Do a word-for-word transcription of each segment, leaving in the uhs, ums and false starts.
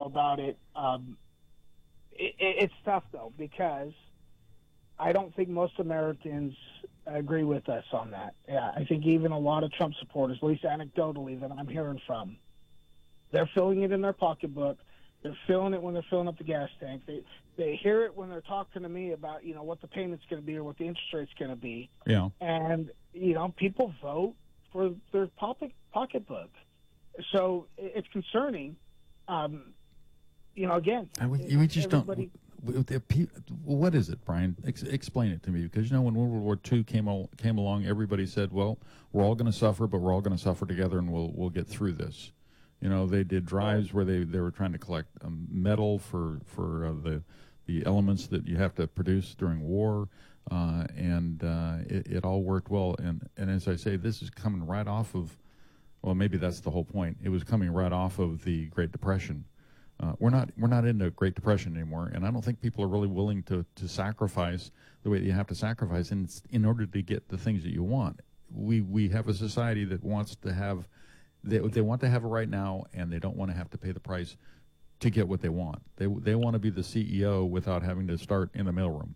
about it. Um, it, it. It's tough, though, because I don't think most Americans agree with us on that. Yeah, I think even a lot of Trump supporters, at least anecdotally that I'm hearing from, they're filling it in their pocketbook. They're feeling it when they're filling up the gas tank. They they hear it when they're talking to me about, you know, what the payment's going to be or what the interest rate's going to be. Yeah. And, you know, people vote for their pocket pocketbook. So it's concerning. Um, you know, again, And we, we just everybody, don't. What is it, Brian? Ex- explain it to me, because you know when World War Two came al- came along, everybody said, "Well, we're all going to suffer, but we're all going to suffer together, and we'll we'll get through this." You know, they did drives where they, they were trying to collect um, metal for for uh, the the elements that you have to produce during war, uh, and uh, it, it all worked well. And and as I say, this is coming right off of. Well, maybe that's the whole point. It was coming right off of the Great Depression. Uh, we're not we're not into Great Depression anymore, and I don't think people are really willing to, to sacrifice the way that you have to sacrifice in in order to get the things that you want. We we have a society that wants to have they they want to have it right now, and they don't want to have to pay the price to get what they want. They they want to be the C E O without having to start in the mailroom.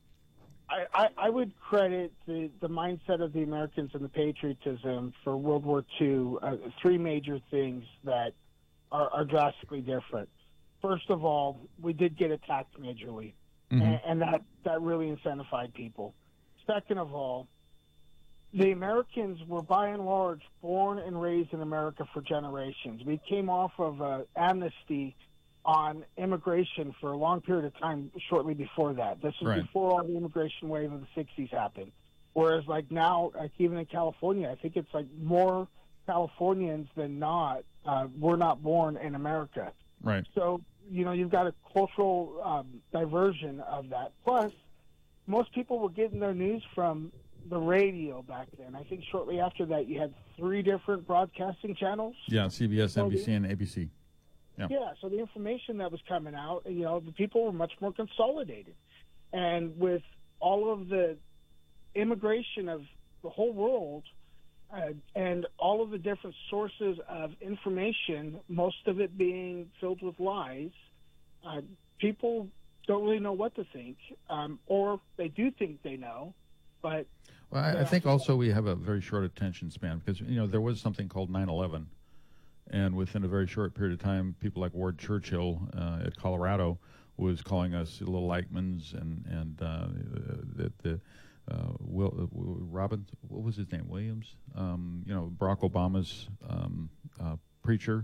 I, I, I would credit the, the mindset of the Americans and the patriotism for World War Two, uh, three major things that are, are drastically different. First of all, we did get attacked majorly, mm-hmm. and, and that, that really incentivized people. Second of all, the Americans were by and large born and raised in America for generations. We came off of uh, amnesty on immigration for a long period of time shortly before that. This was right. before all the immigration wave of the sixties happened. Whereas like now, like even in California, I think it's like more Californians than not uh, were not born in America. Right. So, you know, you've got a cultural um, diversion of that. Plus, most people were getting their news from the radio back then. I think shortly after that, you had three different broadcasting channels. Yeah, C B S, N B C, and A B C. Yeah. yeah, so the information that was coming out, you know, the people were much more consolidated. And with all of the immigration of the whole world uh, and all of the different sources of information, most of it being filled with lies, uh, people don't really know what to think, um, or they do think they know, but... Well, I, I think also we have a very short attention span because, you know, there was something called nine eleven. And within a very short period of time, people like Ward Churchill uh, at Colorado was calling us little Eichmanns, and and uh, the, the uh, Will uh, Robbins, what was his name, Williams? Um, you know, Barack Obama's um, uh, preacher,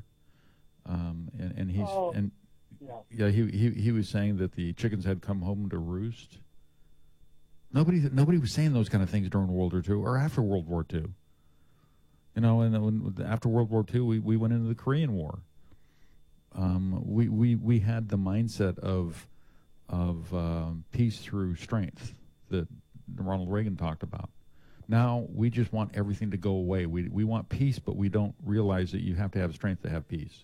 um, and and he's oh, and yeah, yeah he, he he was saying that the chickens had come home to roost. Nobody nobody was saying those kind of things during World War Two or after World War Two. You know, and when, after World War Two, we, we went into the Korean War. Um, we, we we had the mindset of of uh, peace through strength that Ronald Reagan talked about. Now we just want everything to go away. We we want peace, but we don't realize that you have to have strength to have peace.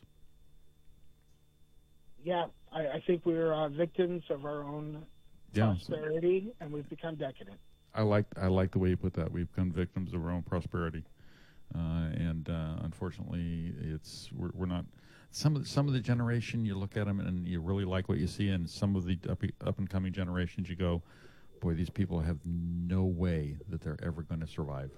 Yeah, I, I think we're uh, victims of our own yeah, prosperity, so, and we've become decadent. I like I like the way you put that. We've become victims of our own prosperity. Uh, and uh, unfortunately, it's we're, we're not. Some of the, some of the generation, you look at them and you really like what you see, and some of the up, up and coming generations, you go, boy, these people have no way that they're ever going to survive.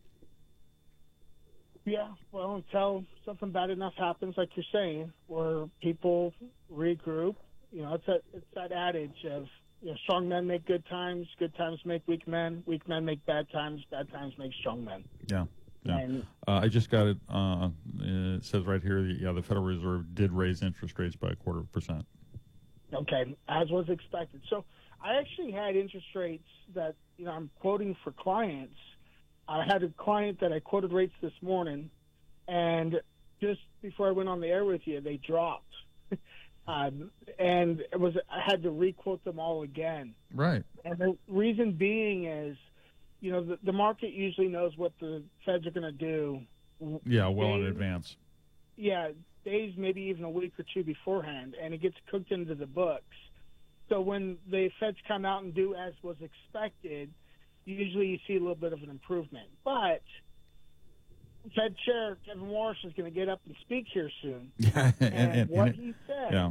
Yeah, well, until something bad enough happens, like you're saying, where people regroup. You know, it's that it's that adage of, you know, strong men make good times, good times make weak men, weak men make bad times, bad times make strong men. Yeah. Yeah, uh, I just got it. Uh, it says right here, that, yeah, the Federal Reserve did raise interest rates by a quarter of a percent. Okay, as was expected. So I actually had interest rates that, you know, I'm quoting for clients. I had a client that I quoted rates this morning, and just before I went on the air with you, they dropped. um, and it was I had to re-quote them all again. Right. And the reason being is, you know, the, the market usually knows what the Feds are going to do. Yeah, well days, in advance. Yeah, days, maybe even a week or two beforehand, and it gets cooked into the books. So when the Feds come out and do as was expected, usually you see a little bit of an improvement. But Fed Chair Kevin Warsh is going to get up and speak here soon. Yeah, and, and, and, what and it, he said yeah.